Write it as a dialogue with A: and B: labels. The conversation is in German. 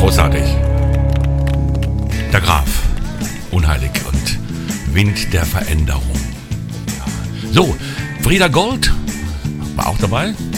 A: Großartig. Der Graf. Unheilig und Wind der Veränderung. Ja. So, Frieda Gold war auch dabei.